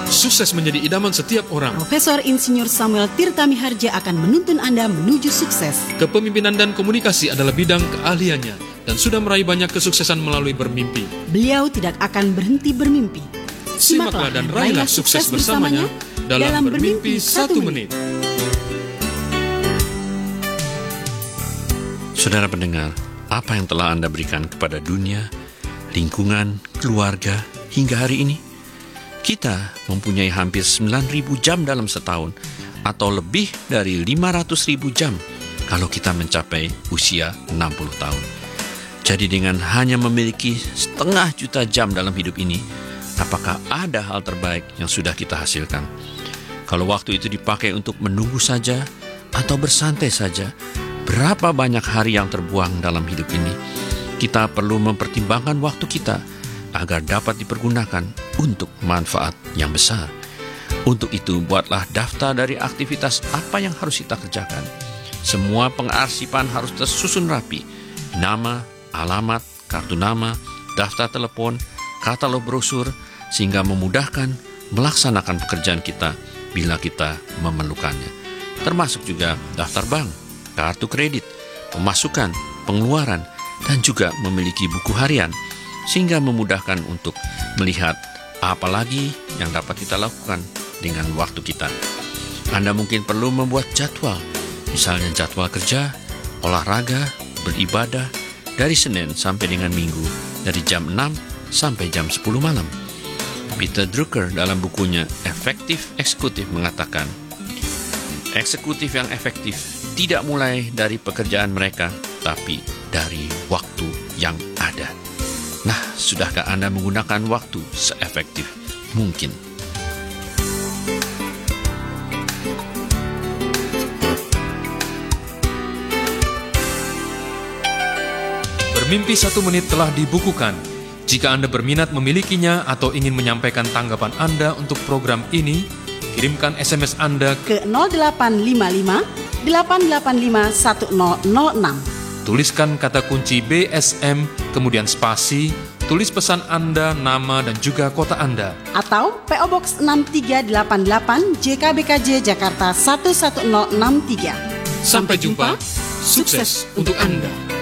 Sukses menjadi idaman setiap orang. Profesor Insinyur Samuel Tirta Miharja akan menuntun Anda menuju sukses. Kepemimpinan dan komunikasi adalah bidang keahliannya dan sudah meraih banyak kesuksesan melalui bermimpi. Beliau tidak akan berhenti bermimpi. Simaklah dan raihlah sukses bersamanya dalam Bermimpi 1 Menit. Saudara pendengar, apa yang telah Anda berikan kepada dunia, lingkungan, keluarga, hingga hari ini? Kita mempunyai hampir 9.000 jam dalam setahun, atau lebih dari 500.000 jam kalau kita mencapai usia 60 tahun. Jadi dengan hanya memiliki 0,5 juta jam dalam hidup ini, apakah ada hal terbaik yang sudah kita hasilkan? Kalau waktu itu dipakai untuk menunggu saja atau bersantai saja, berapa banyak hari yang terbuang dalam hidup ini? Kita perlu mempertimbangkan waktu kita agar dapat dipergunakan untuk manfaat yang besar. Untuk itu, buatlah daftar dari aktivitas apa yang harus kita kerjakan. Semua pengarsipan harus tersusun rapi. Nama, alamat, kartu nama, daftar telepon, katalog brosur, sehingga memudahkan melaksanakan pekerjaan kita bila kita memerlukannya. Termasuk juga daftar bank, kartu kredit, pemasukan, pengeluaran, dan juga memiliki buku harian, sehingga memudahkan untuk melihat apa lagi yang dapat kita lakukan dengan waktu kita. Anda mungkin perlu membuat jadwal, misalnya jadwal kerja, olahraga, beribadah, dari Senin sampai dengan Minggu, dari jam 6 sampai jam 10 malam. Peter Drucker dalam bukunya Efektif Eksekutif mengatakan, eksekutif yang efektif tidak mulai dari pekerjaan mereka, tapi dari waktu yang ada. Nah, sudahkah Anda menggunakan waktu seefektif mungkin? Bermimpi 1 Menit telah dibukukan. Jika Anda berminat memilikinya atau ingin menyampaikan tanggapan Anda untuk program ini, kirimkan SMS Anda ke 0855 885 1006. Tuliskan kata kunci BSM, kemudian spasi, tulis pesan Anda, nama, dan juga kota Anda. Atau PO Box 6388 JKBKJ Jakarta 11063. Sampai jumpa, sukses untuk Anda.